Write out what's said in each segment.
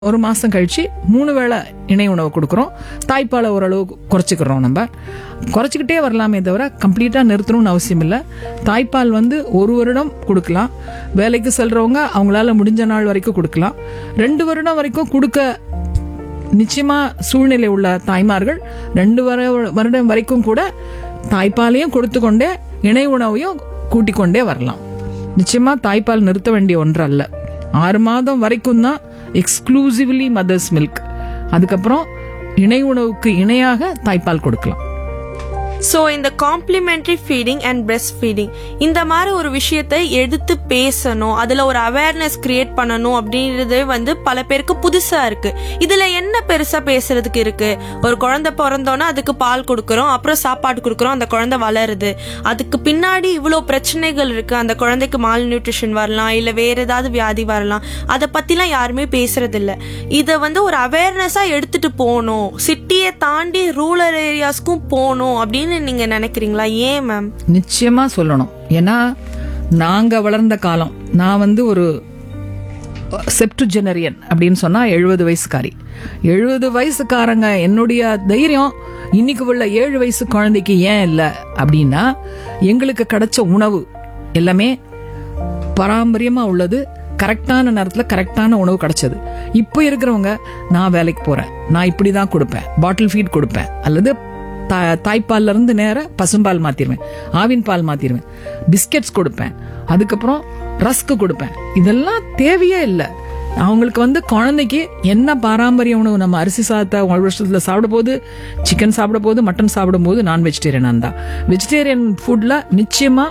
ஒரு மாசம் கழிச்சு 3 வேளை இணை உணவு கொடுக்குறோம். தாய்ப்பாலை ஓரளவு குறைச்சிக்கிறோம். நம்ம குறைச்சிக்கிட்டே வரலாமே தவிர கம்ப்ளீட்டா நிறுத்தணும்னு அவசியம் இல்லை. தாய்ப்பால் ஒரு வருடம் கொடுக்கலாம். வேலைக்கு செல்றவங்க அவங்களால முடிஞ்ச நாள் வரைக்கும் கொடுக்கலாம். 2 வருடம் வரைக்கும் கொடுக்க நிச்சயமா சூழ்நிலை உள்ள தாய்மார்கள் 2 வருடம் வரைக்கும் கூட தாய்ப்பாலையும் கொடுத்து கொண்டே இணை உணவையும் கூட்டிக் கொண்டே வரலாம். நிச்சயமா தாய்ப்பால் நிறுத்த வேண்டிய ஒன்று அல்ல. 6 மாதம் வரைக்கும் தான் எக்ஸ்க்ளூசிவ்லி மதர்ஸ் மில்க். அதுக்கப்புறம் இணை உணவுக்கு இணையாக தாய்ப்பால் கொடுக்கலாம். ஸோ இந்த complementary feeding and breast feeding இந்த மாதிரி ஒரு விஷயத்தை எடுத்து பேசணும், அதில் ஒரு அவேர்னஸ் கிரியேட் பண்ணணும் அப்படின்றது பல பேருக்கு புதுசாக இருக்கு. இதில் என்ன பெருசாக பேசுறதுக்கு இருக்கு? ஒரு குழந்தை பிறந்தோன்னா அதுக்கு பால் கொடுக்குறோம், அப்புறம் சாப்பாடு கொடுக்குறோம், அந்த குழந்தை வளருது. அதுக்கு பின்னாடி இவ்வளோ பிரச்சனைகள் இருக்கு. அந்த குழந்தைக்கு மால் நியூட்ரிஷன் வரலாம், இல்லை வேற ஏதாவது வியாதி வரலாம். அதை பற்றிலாம் யாருமே பேசுறதில்ல. இதை ஒரு அவேர்னஸாக எடுத்துட்டு போகணும், சிட்டியை தாண்டி ரூரல் ஏரியாஸ்க்கும் போகணும் அப்படின்னு நீங்க நினைக்கிறீங்களா? ஏன் மேம்? நிச்சயமா சொல்லணும். ஏன்னா நாங்க வளர்ந்த காலம், நான் ஒரு செப்டுஜெனரியன் அப்படின்னு சொன்னா 70 வயசுக்காரி. 70 வயசுக்காரங்க என்னுடைய தைரியம் இன்னைக்கு உள்ள 7 வயசு குழந்தைக்கு ஏன் இல்லை அப்படின்னா, எங்களுக்கு கிடைச்ச உணவு எல்லாமே பாரம்பரியமா உள்ளது. கரெக்டான நேரத்தில் கரெக்டான உணவு கிடைச்சது. இப்போ இருக்கிறவங்க, நான் வேலைக்கு போறேன், நான் இப்படிதான் கொடுப்பேன், பாட்டில் ஃபீட் கொடுப்பேன், அல்லது தாய்ப்பால்ல இருந்து நேர பசும்பால் மாத்திருவேன், ஆவின் பால் மாத்திருவேன், பிஸ்கெட்ஸ் கொடுப்பேன், அதுக்கப்புறம் ரஸ்க் கொடுப்பேன். இதெல்லாம் தேவையே இல்லை. அவங்களுக்கு குழந்தைக்கு என்ன பாரம்பரிய உணவு, நம்ம அரிசி சாதத்தை 1 வருஷத்துல சாப்பிடும் போது, சிக்கன் சாப்பிடும் போது, மட்டன் சாப்பிடும் போது நான் வெஜிடேரியன் தான். வெஜிடேரியன் ஃபுட்ல நிச்சயமா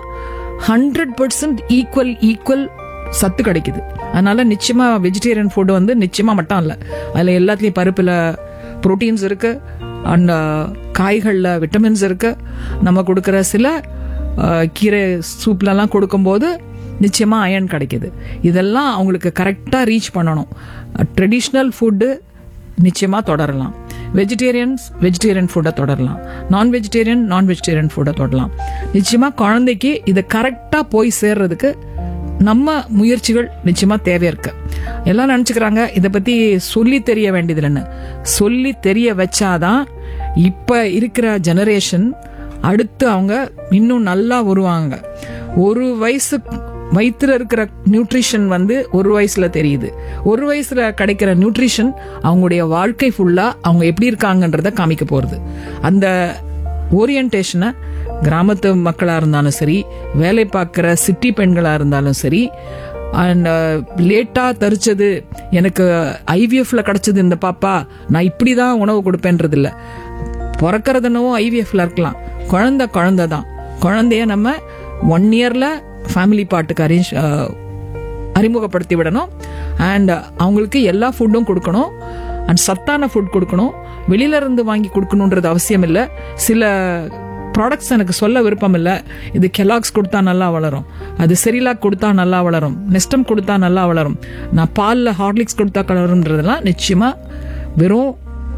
100% ஈக்குவல் சத்து கிடைக்குது. அதனால நிச்சயமா வெஜிடேரியன் ஃபுட் நிச்சயமா மட்டும் இல்லை, அதுல எல்லாத்துலயும் பருப்புல புரோட்டீன்ஸ் இருக்கு, அண்ட் காய்கள்ல விட்டமின்ஸ் இருக்கு. நம்ம கொடுக்கற சில கீரை சூப்லலாம் கொடுக்கும்போது நிச்சயமா அயன் கிடைக்குது. இதெல்லாம் அவங்களுக்கு கரெக்டா ரீச் பண்ணணும். ட்ரெடிஷ்னல் ஃபுட்டு நிச்சயமா தொடரலாம். வெஜிடேரியன் ஃபுட்டை தொடரலாம். நான் வெஜிடேரியன் ஃபுட்டை தொடரலாம். நிச்சயமா குழந்தைக்கு இதை கரெக்டா போய் சேர்றதுக்கு நம்ம முயற்சிகள் நிச்சயமா தேவை இருக்கு. எல்லாம் நினைச்சுக்கிறாங்க இதை பத்தி சொல்லி தெரிய வேண்டியதுன்னு. சொல்லி தெரிய வச்சாதான் இப்ப இருக்கிற ஜெனரேஷன் அடுத்து அவங்க இன்னும் நல்லா வருவாங்க. 1 வயசு வயிற்றுல இருக்கிற நியூட்ரிஷன் 1 வயசுல தெரியுது. 1 வயசுல கிடைக்கிற நியூட்ரிஷன் அவங்களுடைய வாழ்க்கை ஃபுல்லா அவங்க எப்படி இருக்காங்கன்றத காமிக்க போறது. அந்த ஓரியன்டேஷனை கிராமத்து மக்களா இருந்தாலும் சரி, வேலை பார்க்கிற சிட்டி பெண்களா இருந்தாலும் சரி, அண்ட் லேட்டா தரிச்சது, எனக்கு ஐவிஎஃப்ல கிடைச்சது இந்த பாப்பா, நான் இப்படிதான் உணவு கொடுப்பேன்றது இல்ல. பிறக்கிறதுனவும் ஐவிஎஃப்ல இருக்கலாம். குழந்தை தான். குழந்தைய நம்ம 1 இயர்ல ஃபேமிலி பாட்டுக்கு அறிமுகப்படுத்தி விடணும். அண்ட் அவங்களுக்கு எல்லா ஃபுட்டும் கொடுக்கணும். அண்ட் சத்தான ஃபுட் கொடுக்கணும். வெளியில இருந்து வாங்கி கொடுக்கணுன்றது அவசியம் இல்லை. சில ப்ராடக்ட்ஸ் எனக்கு சொல்ல விருப்பம் இல்லை. இது கெலாக்ஸ் கொடுத்தா நல்லா வளரும், அது செரிலாக் கொடுத்தா நல்லா வளரும், நெஸ்டம் கொடுத்தா நல்லா வளரும், நான் பாலில் ஹார்லிக்ஸ் கொடுத்தா வளரும்ன்றதெல்லாம் நிச்சயமா வெறும்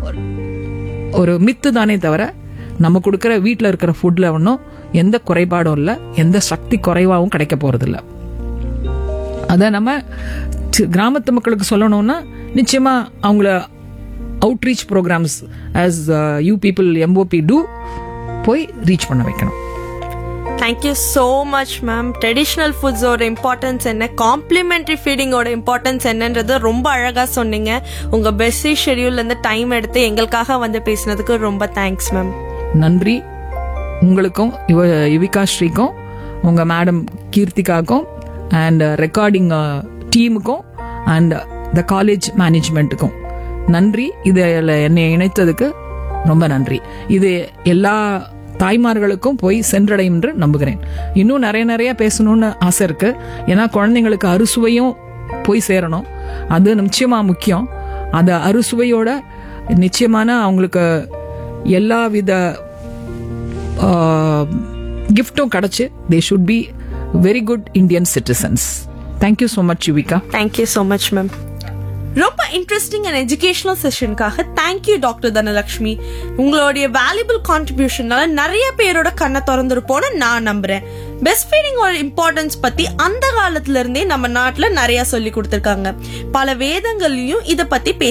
ஒரு மித்து தானே தவிர நம்ம கொடுக்குற வீட்டில் இருக்கிற ஃபுட்ல ஒன்றும் எந்த குறைபாடும் இல்லை, எந்த சக்தி குறைவாகவும் கிடைக்க போறது இல்லை. அதை நம்ம கிராமத்து மக்களுக்கு சொல்லணும்னா நிச்சயமா அவங்கள outreach programs as you people MOP do போய் ரீச் பண்ண வைக்கணும். Thank you so much ma'am. Traditional ஃபுட்ஸோட importance என்ன, காம்ப்ளிமெண்டரி ஃபீடிங்கோட இம்பார்ட்டன்ஸ் என்னன்றது ரொம்ப அழகாக சொன்னீங்க. உங்கள் பிஸி ஷெடியூல்லேருந்து டைம் எடுத்து எங்களுக்காக பேசினதுக்கு ரொம்ப தேங்க்ஸ் மேம். நன்றி. உங்களுக்கும் யுவிகா ஸ்ரீக்கும், உங்கள் மேடம் கீர்த்திகாக்கும், அண்ட் ரெக்கார்டிங் டீமுக்கும், அண்ட் த காலேஜ் மேனேஜ்மெண்ட்டுக்கும் நன்றி. இதில் என்னை இணைத்ததுக்கு ரொம்ப நன்றி. இது எல்லா தாய்மார்களுக்கும் போய் சென்றடையும் என்று நம்புகிறேன். இன்னும் நிறைய பேசணும்னு ஆசை இருக்கு. ஏன்னா குழந்தைங்களுக்கு அறுசுவையும் போய் சேரணும். அது நிச்சயமா முக்கியம். அந்த அறுசுவையோட நிச்சயமான அவங்களுக்கு எல்லா வித கிஃப்டும் கிடைச்சு they should be very good Indian citizens. Thank you so much, Yuvika. Thank you so much, ma'am. ரொம்ப interesting and educational செஷனுக்காக thank you doctor Dhanalakshmi. உங்களுடைய வேல்யூபிள் கான்ட்ரிபியூஷனால நிறைய பேரோட கண்ணை திறந்துருப்போன்னு நான் நம்புறேன். பெஸ்ட் ஃபீடிங்கோட இம்பார்ட்டன்ஸ் பத்தி அந்த காலத்துல இருந்தே நம்ம நாட்டுல நிறைய சொல்லி கொடுத்திருக்காங்க. பல வேதங்கள்லயும் இத பத்தி